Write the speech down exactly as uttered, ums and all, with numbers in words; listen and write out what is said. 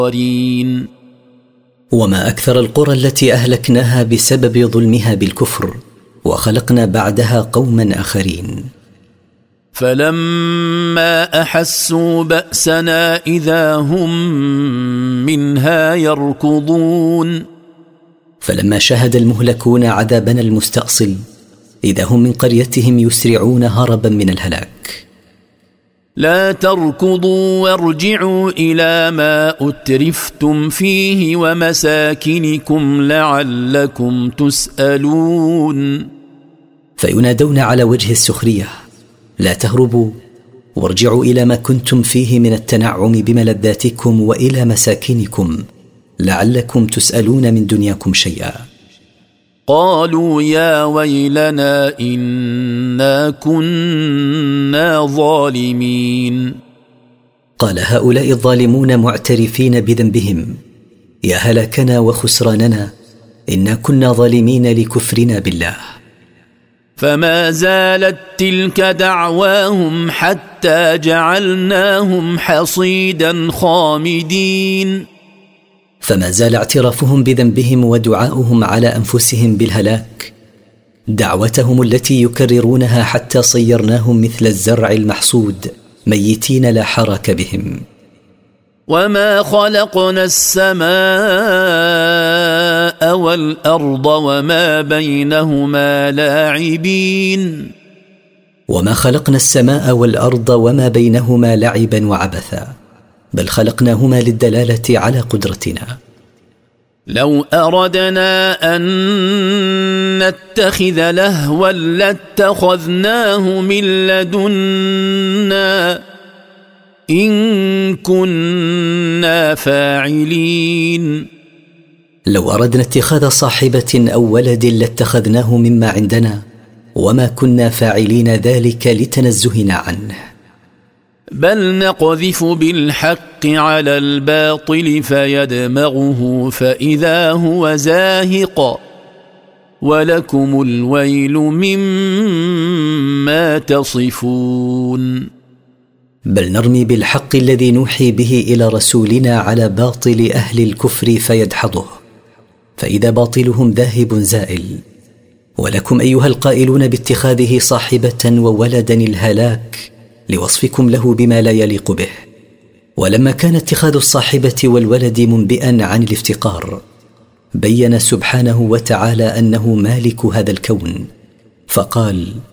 وما أكثر القرى التي أهلكناها بسبب ظلمها بالكفر، وخلقنا بعدها قوما آخرين. فلما أحسوا بأسنا إذا هم منها يركضون. فلما شهد المهلكون عذابنا المستأصل إذا هم من قريتهم يسرعون هربا من الهلاك. لا تركضوا وارجعوا إلى ما أترفتم فيه ومساكنكم لعلكم تسألون. فينادون على وجه السخرية: لا تهربوا وارجعوا إلى ما كنتم فيه من التنعم بملذاتكم وإلى مساكنكم لعلكم تسألون من دنياكم شيئا. قالوا يا ويلنا إنا كنا ظالمين. قال هؤلاء الظالمون معترفين بذنبهم: يا هلاكنا وخسراننا، إنا كنا ظالمين لكفرنا بالله. فما زالت تلك دعواهم حتى جعلناهم حصيدا خامدين. فما زال اعترافهم بذنبهم ودعاؤهم على أنفسهم بالهلاك، دعوتهم التي يكررونها حتى صيرناهم مثل الزرع المحصود ميتين لا حرك بهم. وما خلقنا السماء والأرض وما بينهما لاعبين. وما خلقنا السماء والأرض وما بينهما لعبا وعبثا، بل خلقناهما للدلالة على قدرتنا. لو أردنا أن نتخذ لهوا لاتخذناه من لدنا إن كنا فاعلين. لو أردنا اتخاذ صاحبة أو ولد لاتخذناه مما عندنا، وما كنا فاعلين ذلك لتنزهنا عنه. بل نقذف بالحق على الباطل فيدمغه فإذا هو زاهق ولكم الويل مما تصفون. بل نرمي بالحق الذي نوحي به إلى رسولنا على باطل أهل الكفر فيدحضه، فإذا باطلهم ذاهب زائل. ولكم أيها القائلون باتخاذه صاحبة وولدا الهلاك لوصفكم له بما لا يليق به. ولما كان اتخاذ الصاحبة والولد منبئا عن الافتقار، بين سبحانه وتعالى أنه مالك هذا الكون، فقال: